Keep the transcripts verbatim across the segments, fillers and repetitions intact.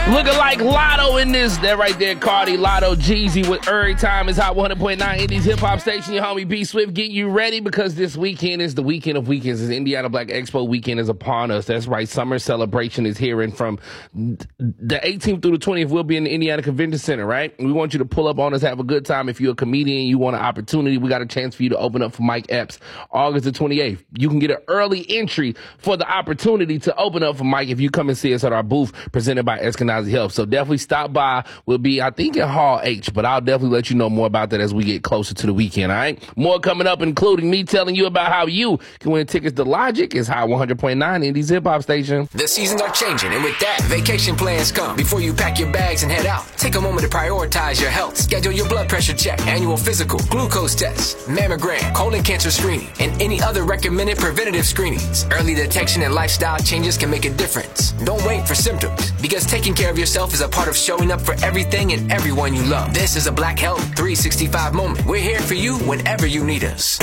Looking like Lotto in this. That right there, Cardi, Lotto, Jeezy with Every Time is Hot one hundred point nine Indies Hip Hop Station. Your homie B Swift getting you ready because this weekend is the weekend of weekends. It's Indiana Black Expo weekend is upon us. That's right. Summer celebration is here, and from the eighteenth through the twentieth, we'll be in the Indiana Convention Center, right? We want you to pull up on us, have a good time. If you're a comedian, you want an opportunity, we got a chance for you to open up for Mike Epps August the twenty-eighth. You can get an early entry for the opportunity to open up for Mike if you come and see us at our booth presented by Eskenazi Health. So definitely stop by. We'll be, I think, in Hall H, but I'll definitely let you know more about that as we get closer to the weekend, all right? More coming up, including me telling you about how you can win tickets to Logic. It's Hot one hundred point nine Indies Hip Hop Station. The seasons are changing, and with that, vacation plans come. Before you pack your bags and head out, take a moment to prioritize your health. Schedule your blood pressure check, annual physical, glucose test, mammogram, colon cancer screening, and any other recommended preventative screenings. Early detection and lifestyle changes can make a difference. Don't wait for symptoms, because taking care of yourself is a part of showing up for everything and everyone you love. This is a Black Health three sixty-five moment. We're here for you whenever you need us.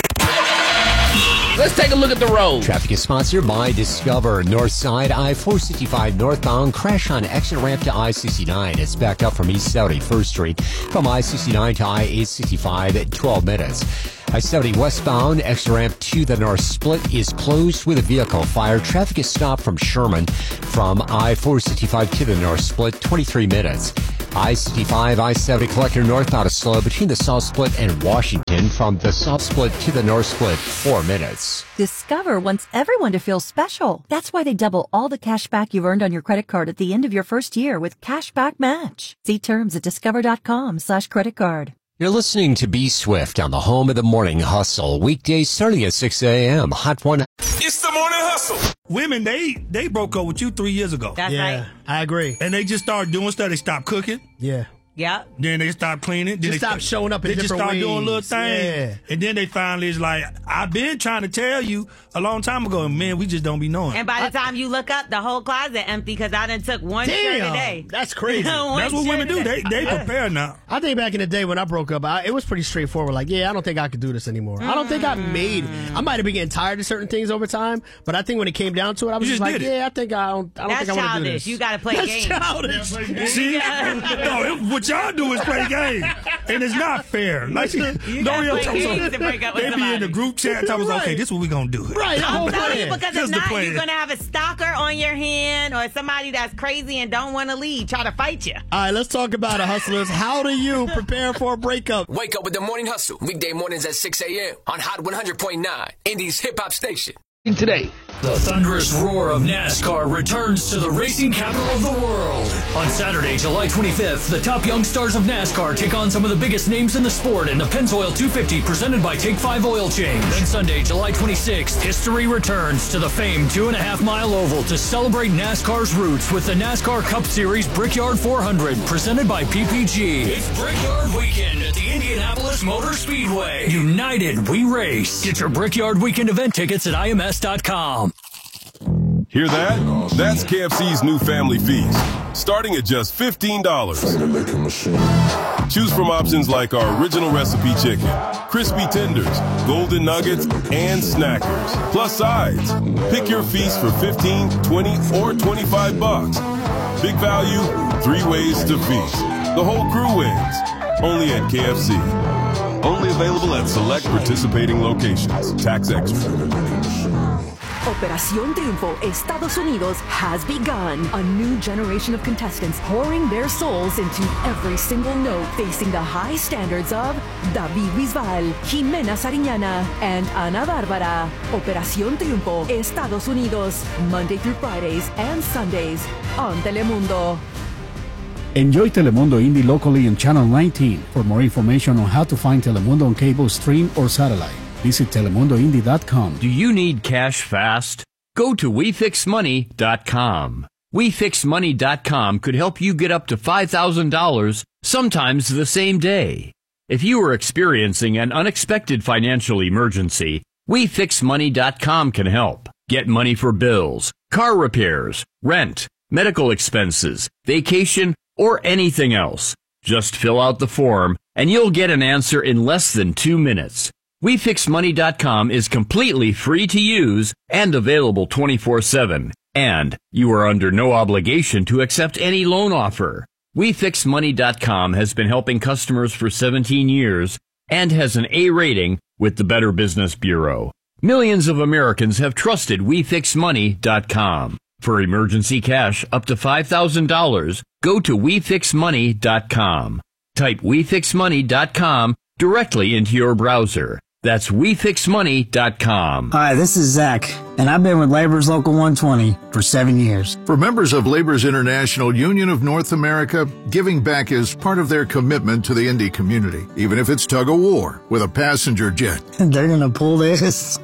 Let's take a look at the road. Traffic is sponsored by Discover. Northside I four sixty-five northbound. Crash on exit ramp to I sixty-nine. It's backed up from East seventy-first Street. From I sixty-nine to I eight sixty-five at twelve minutes. I seventy westbound, exit ramp to the north split is closed with a vehicle fire. Traffic is stopped from Sherman. From I four sixty-five to the north split, twenty-three minutes. I sixty-five, I seventy collector northbound is slow between the south split and Washington. From the south split to the north split, four minutes. Discover wants everyone to feel special. That's why they double all the cash back you've earned on your credit card at the end of your first year with Cashback Match. See terms at discover.com slash credit card. You're listening to B Swift on the home of the morning hustle. Weekdays starting at six a.m. Hot one. It's the morning hustle. Women, they they broke up with you three years ago. That's yeah, right. I agree. And they just started doing stuff. They stopped cooking. Yeah. Yeah. Then they stopped cleaning. Then Just they stop showing up in They just different started doing ways. little things. Yeah. And then they finally is like, I've been trying to tell you a long time ago, and man, we just don't be knowing. And by the time you look up, the whole closet empty because I done took one shirt a Damn, day. that's crazy. One That's what shirt women a do. day. They they prepare now. I think back in the day when I broke up, I, it was pretty straightforward. Like, yeah, I don't think I could do this anymore. I don't think I made. I might have been getting tired of certain things over time, but I think when it came down to it, I was You just, just like, did it. yeah, I think I don't. I don't That's think I want to do childish. this. You got to play That's games. childish. See? No, it, what y'all do is play games. And it's not fair. Like, You no gotta real play talk. games to break up with They be somebody. in the group chat talking about, okay, Right. this is what we gonna do. Right, the whole I'm telling you, plan. because Just if the not, plan. you're going to have a stalker on your hand or somebody that's crazy and don't want to leave, try to fight you. All right, let's talk about it, hustlers. How do you prepare for a breakup? Wake up with the morning hustle. Weekday mornings at six a.m. on Hot one hundred point nine Indies Hip Hop Station. Today, The thunderous roar of NASCAR returns to the racing capital of the world. On Saturday, July twenty-fifth, the top young stars of NASCAR take on some of the biggest names in the sport in the Pennzoil two fifty presented by Take five Oil Change. Then Sunday, July twenty-sixth, history returns to the famed two and a half mile oval to celebrate NASCAR's roots with the NASCAR Cup Series Brickyard four hundred presented by P P G. It's Brickyard Weekend at the Indianapolis Motor Speedway. United, we race. Get your Brickyard Weekend event tickets at I M S dot com. Hear that? That's K F C's new family feast, starting at just fifteen dollars. Choose from options like our original recipe chicken, crispy tenders, golden nuggets, and snackers, plus sides. Pick your feast for fifteen, twenty, or twenty-five bucks. Big value, three ways to feast. The whole crew wins. Only at K F C. Only available at select participating locations. Tax extra. Operación Triunfo Estados Unidos has begun. A new generation of contestants pouring their souls into every single note, facing the high standards of David Bisbal, Jimena Sariñana, and Ana Bárbara. Operación Triunfo Estados Unidos, Monday through Fridays and Sundays on Telemundo. Enjoy Telemundo Indie locally on Channel nineteen. For more information on how to find Telemundo on cable, stream, or satellite, visit telemundo indie dot com. Do you need cash fast? Go to we fix money dot com. we fix money dot com could help you get up to five thousand dollars, sometimes the same day. If you are experiencing an unexpected financial emergency, we fix money dot com can help. Get money for bills, car repairs, rent, medical expenses, vacation, or anything else. Just fill out the form and you'll get an answer in less than two minutes. we fix money dot com is completely free to use and available twenty-four seven. And you are under no obligation to accept any loan offer. We Fix Money dot com has been helping customers for seventeen years and has an A rating with the Better Business Bureau. Millions of Americans have trusted We Fix Money dot com. For emergency cash up to five thousand dollars, go to We Fix Money dot com. Type We Fix Money dot com directly into your browser. That's We Fix Money dot com. Hi, this is Zach, and I've been with Labor's Local one twenty for seven years. For members of Labor's International Union of North America, giving back is part of their commitment to the Indy community, even if it's tug-of-war with a passenger jet. They're going to pull this?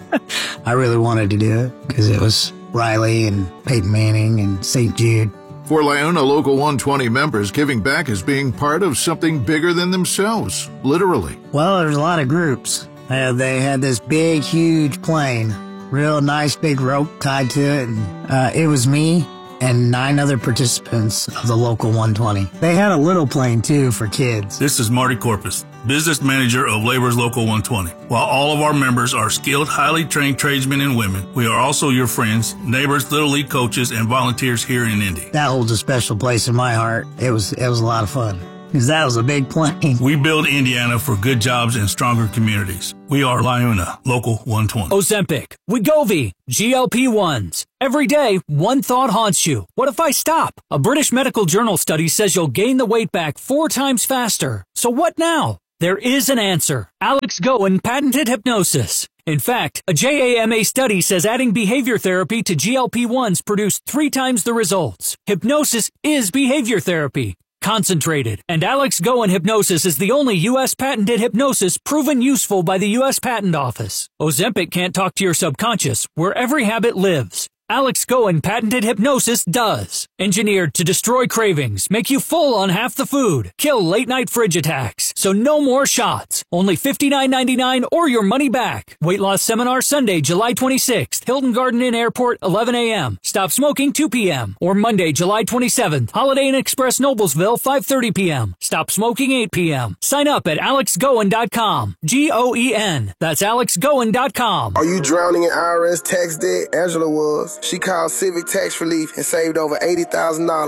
I really wanted to do it because it was Riley and Peyton Manning and Saint Jude. For Liona Local one twenty members, giving back is being part of something bigger than themselves, literally. Well, there's a lot of groups. Uh, they had this big, huge plane, real nice big rope tied to it, and uh, it was me and nine other participants of the Local one twenty. They had a little plane, too, for kids. This is Marty Corpus, business manager of Labor's Local one twenty. While all of our members are skilled, highly trained tradesmen and women, we are also your friends, neighbors, Little League coaches, and volunteers here in Indy. That holds a special place in my heart. It was, it was a lot of fun. Because that was a big plane. We build Indiana for good jobs and stronger communities. We are Liona Local one twenty. Ozempic, Wegovy, G L P ones. Every day, one thought haunts you. What if I stop? A British Medical Journal study says you'll gain the weight back four times faster. So what now? There is an answer. Alex Goen patented hypnosis. In fact, a J A M A study says adding behavior therapy to G L P ones produced three times the results. Hypnosis is behavior therapy. Concentrated. And Alex Goen Hypnosis is the only U S patented hypnosis proven useful by the U S Patent Office. Ozempic can't talk to your subconscious, where every habit lives. Alex Goen patented hypnosis does. Engineered to destroy cravings, make you full on half the food, kill late night fridge attacks. So no more shots. Only fifty-nine ninety-nine or your money back. Weight loss seminar Sunday, July twenty-sixth. Hilton Garden Inn Airport, eleven a.m. Stop smoking, two p.m. Or Monday, July twenty-seventh. Holiday Inn Express Noblesville, five thirty p.m. Stop smoking, eight p.m. Sign up at alex goen dot com. G O E N. That's alex goen dot com. Are you drowning in I R S tax debt? Angela was. She called Civic Tax Relief and saved over eighty thousand dollars.